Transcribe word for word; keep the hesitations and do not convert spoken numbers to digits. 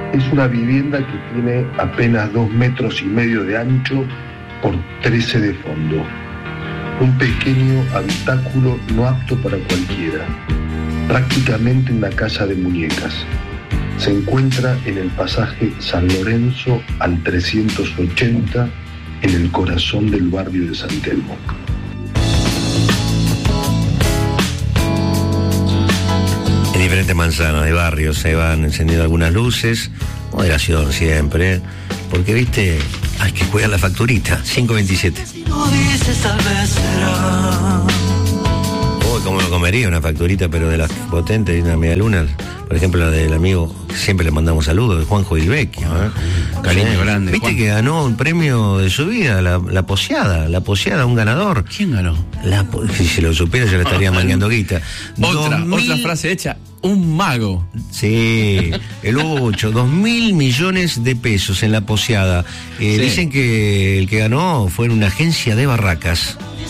Es una vivienda que tiene apenas dos metros y medio de ancho por trece de fondo. Un pequeño habitáculo no apto para cualquiera. Prácticamente una casa de muñecas. Se encuentra en el pasaje San Lorenzo al trescientos ochenta, en el corazón del barrio de San Telmo. En diferentes manzanas de barrios se van encendiendo algunas luces, moderación siempre, porque viste, hay que cuidar la facturita. cinco veintisiete. Uy, como lo comería una facturita, pero de las potentes y una media luna. Por ejemplo, la del amigo, siempre le mandamos saludos, de Juanjo Ilvecchio. ¿eh? Cariño ¿Eh? grande. Viste Juan. que ganó un premio de su vida, la, la poseada, la poseada, un ganador. ¿Quién ganó? La, si se lo supiera, yo le estaría mangueando guita. Otra, Dos mil... otra frase hecha. Un mago. Sí, el ocho, dos mil millones de pesos en la poseada. Eh, Sí. Dicen que el que ganó fue en una agencia de barracas.